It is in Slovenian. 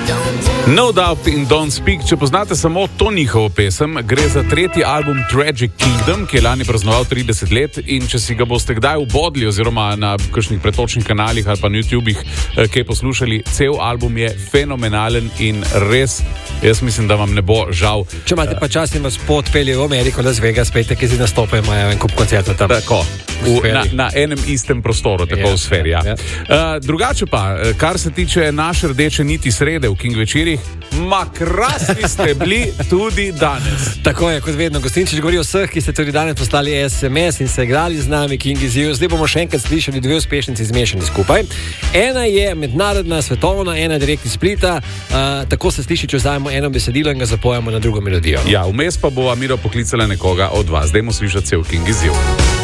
No Doubt in Don't Speak. Če poznate samo to njihovo pesem, gre za tretji album Tragic Kingdom, ki je lani praznoval 30 let, in če si ga boste kdaj ubodli oziroma na kakšnih pretočnih kanalih ali pa na YouTubih kaj poslušali, cel album je fenomenalen in res, jaz mislim, da vam ne bo žal. Če imate pa čas in vas potpelje v Ameriko, Las Vegas, pejte, ki si nastopajo, imajo en kup koncertov tam. Tako, na enem istem prostoru, tako v sferi. Ja. Drugače pa, kar se tiče naše rdeče niti srede v King večerih, ma krasni ste bili tudi danes. Tako je, kot vedno, Gostinčič govori o vseh, ki ste tudi danes poslali SMS in se igrali z nami, King is you. Zdaj bomo še enkrat slišali dve uspešnici zmešani skupaj. Ena je mednarodna, svetovna, ena direkt iz Splita. Tako se sliši, če vzajemo eno besedilo in ga zapojamo na drugo melodijo. Ja, vmes pa bo Miro poklicala nekoga od vas. Dajmo slišati cel King is you.